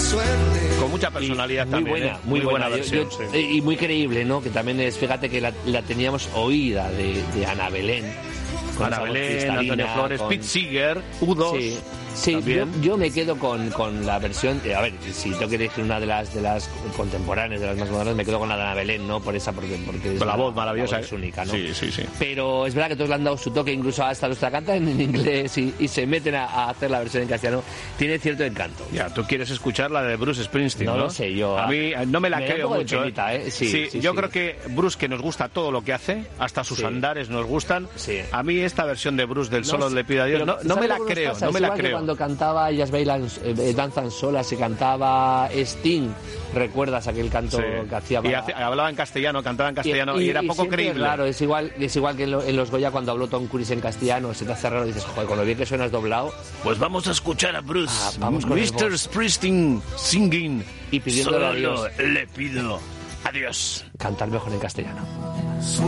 Con mucha personalidad también. Muy buena versión. Y muy creíble, ¿no? Que también es, fíjate que la teníamos oída de Ana Belén. Ana Belén, Antonio Flores, Pete Seeger, U2. Sí, yo me quedo con la versión. A ver, si tengo que elegir una de las contemporáneas, de las más modernas, me quedo con la de Ana Belén, ¿no? Por esa, porque con la voz maravillosa. La voz es única, ¿no? Sí. Pero es verdad que todos le han dado su toque, incluso hasta los que cantan en inglés y se meten a hacer la versión en castellano. Tiene cierto encanto. Ya, tú quieres escuchar la de Bruce Springsteen, ¿no? No lo sé, yo. A mí no me la creo mucho. Penita, ¿eh? Sí, yo creo que Bruce, que nos gusta todo lo que hace, hasta sus andares nos gustan. Sí. A mí esta versión de Bruce del Solo le pido a Dios, no me la creo, no me la creo. Cuando cantaba Ellas bailan, danzan solas, se cantaba Sting, ¿recuerdas aquel canto que hacía? Y hablaba en castellano, cantaba en castellano y era poco creíble. Claro, es igual que en los Goya cuando habló Tom Cruise en castellano, se te hace raro y dices, joder, con lo bien que suenas doblado. Pues vamos a escuchar a Bruce, vamos con Mr. Springsteen singing y pidiéndole Solo adiós. le pido adiós. Cantar mejor en castellano.